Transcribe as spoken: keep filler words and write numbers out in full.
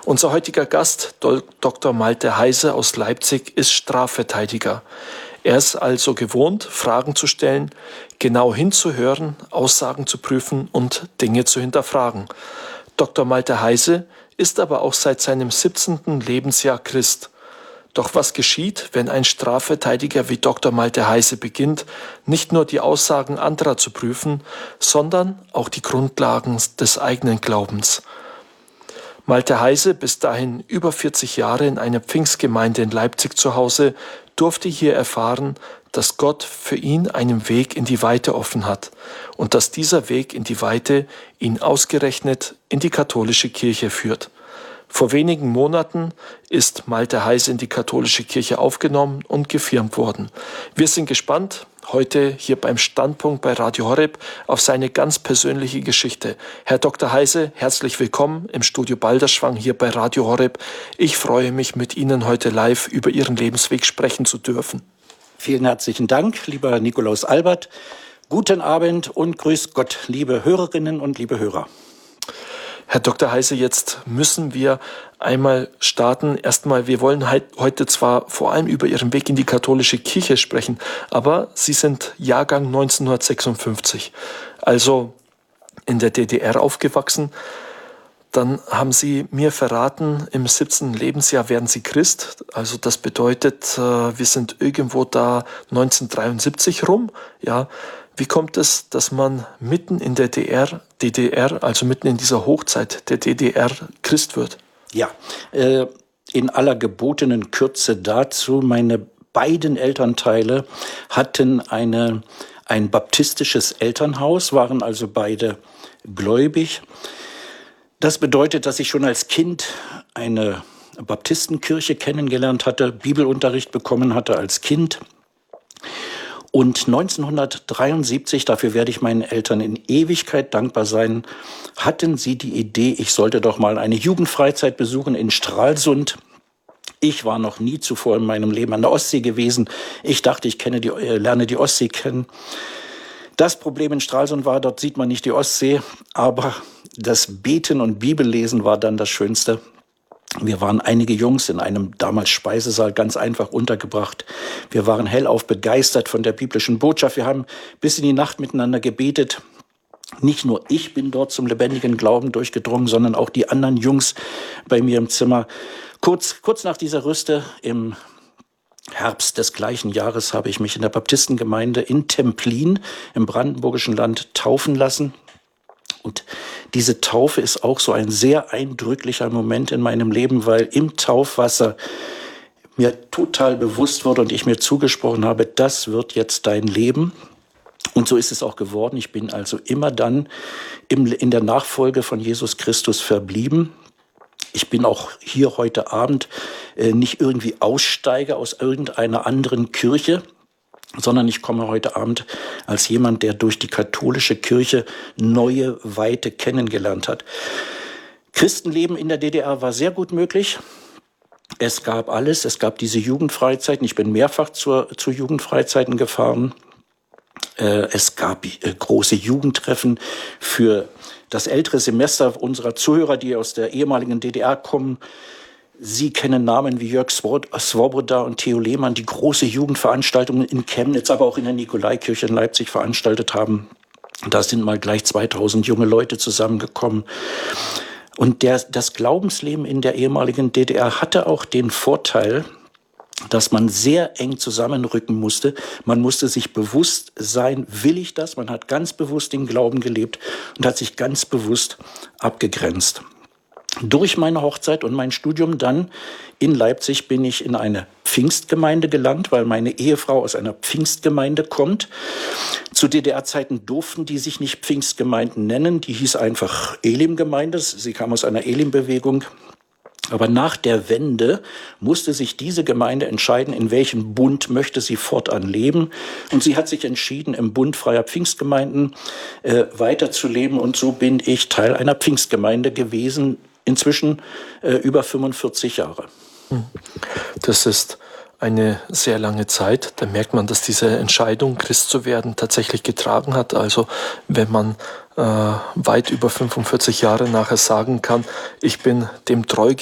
Unser heutiger Gast, Doktor Malte Heise aus Leipzig, ist Strafverteidiger. Er ist also gewohnt, Fragen zu stellen, genau hinzuhören, Aussagen zu prüfen und Dinge zu hinterfragen. Doktor Malte Heise ist aber auch seit seinem siebzehnten Lebensjahr Christ. Doch was geschieht, wenn ein Strafverteidiger wie Doktor Malte Heise beginnt, nicht nur die Aussagen anderer zu prüfen, sondern auch die Grundlagen des eigenen Glaubens? Malte Heise, bis dahin über vierzig Jahre in einer Pfingstgemeinde in Leipzig zu Hause, durfte hier erfahren, dass Gott für ihn einen Weg in die Weite offen hat und dass dieser Weg in die Weite ihn ausgerechnet in die katholische Kirche führt. Vor wenigen Monaten ist Malte Heise in die katholische Kirche aufgenommen und gefirmt worden. Wir sind gespannt, heute hier beim Standpunkt bei Radio Horeb, auf seine ganz persönliche Geschichte. Herr Doktor Heise, herzlich willkommen im Studio Balderschwang hier bei Radio Horeb. Ich freue mich, mit Ihnen heute live über Ihren Lebensweg sprechen zu dürfen. Vielen herzlichen Dank, lieber Nikolaus Albert. Guten Abend und grüß Gott, liebe Hörerinnen und liebe Hörer. Herr Doktor Heise, jetzt müssen wir einmal starten. Erstmal, wir wollen heute zwar vor allem über Ihren Weg in die katholische Kirche sprechen, aber Sie sind Jahrgang neunzehnhundertsechsundfünfzig, also in der D D R aufgewachsen. Dann haben Sie mir verraten, im siebzehnten Lebensjahr werden Sie Christ. Also das bedeutet, wir sind irgendwo da neunzehnhundertdreiundsiebzig rum, ja. Wie kommt es, dass man mitten in der D D R, D D R, also mitten in dieser Hochzeit der D D R Christ wird? Ja, äh, in aller gebotenen Kürze dazu. Meine beiden Elternteile hatten eine, ein baptistisches Elternhaus, waren also beide gläubig. Das bedeutet, dass ich schon als Kind eine Baptistenkirche kennengelernt hatte, Bibelunterricht bekommen hatte als Kind. Und neunzehnhundertdreiundsiebzig, dafür werde ich meinen Eltern in Ewigkeit dankbar sein, hatten sie die Idee, ich sollte doch mal eine Jugendfreizeit besuchen in Stralsund. Ich war noch nie zuvor in meinem Leben an der Ostsee gewesen. Ich dachte, ich kenne die, äh, lerne die Ostsee kennen. Das Problem in Stralsund war, dort sieht man nicht die Ostsee, aber das Beten und Bibellesen war dann das Schönste. Wir waren einige Jungs in einem damals Speisesaal ganz einfach untergebracht. Wir waren hellauf begeistert von der biblischen Botschaft. Wir haben bis in die Nacht miteinander gebetet. Nicht nur ich bin dort zum lebendigen Glauben durchgedrungen, sondern auch die anderen Jungs bei mir im Zimmer. Kurz, kurz nach dieser Rüste im Herbst des gleichen Jahres habe ich mich in der Baptistengemeinde in Templin im brandenburgischen Land taufen lassen. Und diese Taufe ist auch so ein sehr eindrücklicher Moment in meinem Leben, weil im Taufwasser mir total bewusst wurde und ich mir zugesprochen habe, das wird jetzt dein Leben. Und so ist es auch geworden. Ich bin also immer dann im, in der Nachfolge von Jesus Christus verblieben. Ich bin auch hier heute Abend äh, nicht irgendwie Aussteiger aus irgendeiner anderen Kirche, sondern ich komme heute Abend als jemand, der durch die katholische Kirche neue Weite kennengelernt hat. Christenleben in der D D R war sehr gut möglich. Es gab alles. Es gab diese Jugendfreizeiten. Ich bin mehrfach zur, zu Jugendfreizeiten gefahren. Äh, es gab äh, große Jugendtreffen für das ältere Semester unserer Zuhörer, die aus der ehemaligen D D R kommen. Sie kennen Namen wie Jörg Swoboda und Theo Lehmann, die große Jugendveranstaltungen in Chemnitz, aber auch in der Nikolaikirche in Leipzig veranstaltet haben. Da sind mal gleich zweitausend junge Leute zusammengekommen. Und der, das Glaubensleben in der ehemaligen D D R hatte auch den Vorteil, dass man sehr eng zusammenrücken musste. Man musste sich bewusst sein, will ich das? Man hat ganz bewusst den Glauben gelebt und hat sich ganz bewusst abgegrenzt. Durch meine Hochzeit und mein Studium dann in Leipzig bin ich in eine Pfingstgemeinde gelangt, weil meine Ehefrau aus einer Pfingstgemeinde kommt. Zu D D R-Zeiten durften die sich nicht Pfingstgemeinden nennen, die hieß einfach Elim-Gemeinde. Sie kam aus einer Elim-Bewegung. Aber nach der Wende musste sich diese Gemeinde entscheiden, in welchem Bund möchte sie fortan leben. Und sie hat sich entschieden, im Bund freier Pfingstgemeinden äh, weiterzuleben. Und so bin ich Teil einer Pfingstgemeinde gewesen, inzwischen äh, über fünfundvierzig Jahre. Das ist eine sehr lange Zeit. Da merkt man, dass diese Entscheidung, Christ zu werden, tatsächlich getragen hat. Also wenn man äh, weit über fünfundvierzig Jahre nachher sagen kann, ich bin dem treu